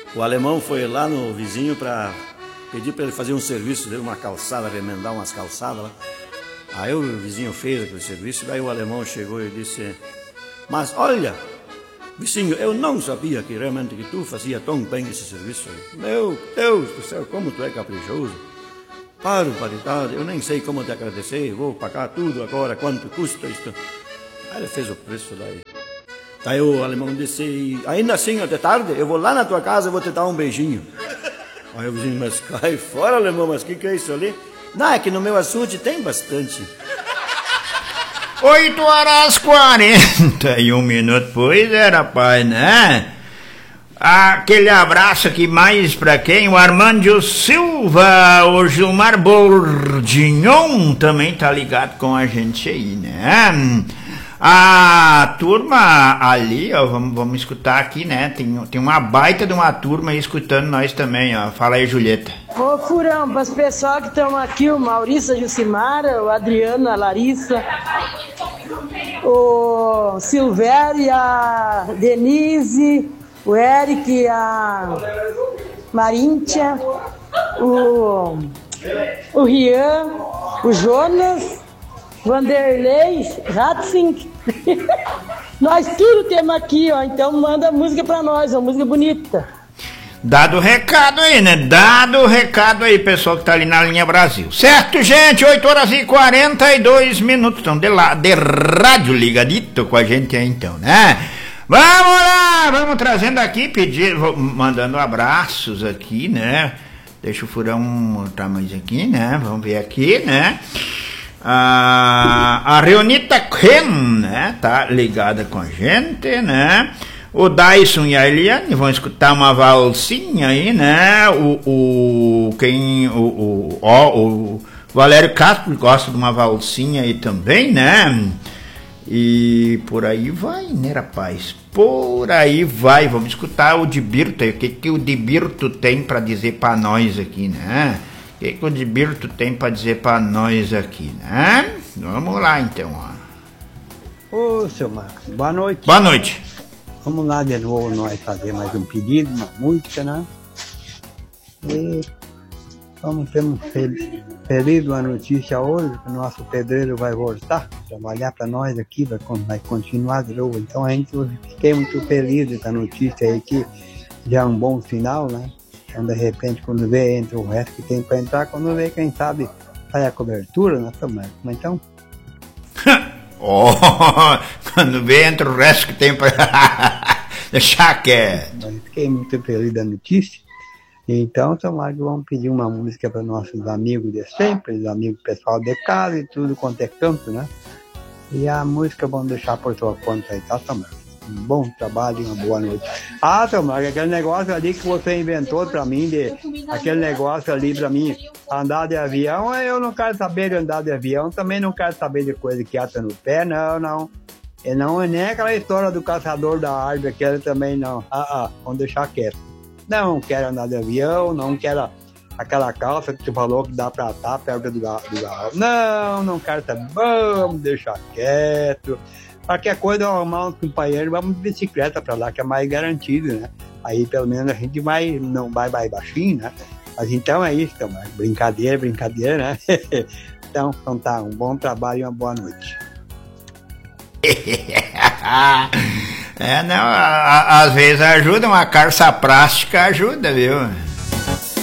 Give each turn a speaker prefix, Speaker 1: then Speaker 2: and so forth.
Speaker 1: O alemão foi lá no vizinho para pedir para ele fazer um serviço dele, uma calçada, remendar umas calçadas lá. Aí o vizinho fez aquele serviço, daí o alemão chegou e disse: mas olha, vizinho, eu não sabia que realmente que tu fazia tão bem esse serviço aí. Meu Deus do céu, como tu é caprichoso. Barbaridade, eu nem sei como te agradecer, vou pagar tudo agora, quanto custa isto. Aí ele fez o preço daí. Daí o alemão disse: ainda assim, de tarde, eu vou lá na tua casa e vou te dar um beijinho. Aí o vizinho: mas cai fora, alemão, mas que é isso ali? Não, é que no meu açude tem bastante.
Speaker 2: 8h41. Pois é, rapaz, né? Aquele abraço aqui mais pra quem? O Armando Silva, o Gilmar Bordignon também tá ligado com a gente aí, né? A turma ali, ó, vamos escutar aqui, né? Tem uma baita de uma turma aí escutando nós também, ó. Fala aí, Julieta.
Speaker 3: Ô, Furão, para os pessoal que estão aqui, o Maurício, a Jucimara, o Adriano, a Larissa, o Silvério, a Denise, o Eric, a Maríntia, o Rian, o Jonas, Vanderlei, Ratzing. Nós tudo temos aqui, ó. Então manda música pra nós, uma música bonita.
Speaker 2: Dado o recado aí, né? Dado o recado aí, pessoal que tá ali na linha Brasil. Certo, gente? 8h42. Então, de rádio ligadito com a gente aí, então, né? Vamos lá, vamos trazendo aqui, mandando abraços aqui, né? Deixa o Furão botar mais aqui, né? Vamos ver aqui, né? A Reonita Ken, né? Tá ligada com a gente, né? O Dyson e a Eliane vão escutar uma valsinha aí, né? O Valério Castro gosta de uma valsinha aí também, né? E por aí vai, né, rapaz? Por aí vai. Vamos escutar o Dibirto aí. O que o Dibirto tem pra dizer pra nós aqui, né? O que o Dibirto tem pra dizer pra nós aqui, né? Vamos lá, então, ó.
Speaker 4: Ô, seu Marcos, boa noite.
Speaker 2: Boa noite.
Speaker 4: Vamos lá de novo nós fazer mais um pedido, uma música, né? E vamos ter feliz uma notícia hoje, que o nosso pedreiro vai voltar, trabalhar para nós aqui, vai continuar de novo. Então a gente fiquei muito feliz dessa notícia aí, que já é um bom final, né? Então de repente quando vê entra o resto que tem para entrar, quando vê, quem sabe sai a cobertura, né, Tomás? Então...
Speaker 2: Oh, quando vê entra o resto que tem para deixar quieto.
Speaker 4: Eu fiquei muito feliz da notícia. Então, Tomás, vamos pedir uma música para nossos amigos de sempre, os amigos pessoal de casa e tudo quanto é canto, né? E a música vamos deixar por sua conta aí, tá, Tomás? Um bom trabalho e uma boa noite. Ah, Tomás, aquele negócio ali que você inventou para mim, aquele negócio ali para mim, andar de avião, eu não quero saber de andar de avião, também não quero saber de coisa que ata no pé, não. E não é nem aquela história do caçador da árvore, aquela também não. Vamos deixar quieto. Não quero andar de avião, não quero aquela calça que tu falou que dá pra estar perto do garro. Não quero saber, vamos deixar quieto. Qualquer coisa, eu arrumar um companheiro, vamos de bicicleta pra lá, que é mais garantido, né? Aí pelo menos a gente não vai baixinho, né? Mas então é isso, então, brincadeira, né? Então tá, um bom trabalho e uma boa noite.
Speaker 2: Às vezes ajuda, uma calça plástica ajuda, viu?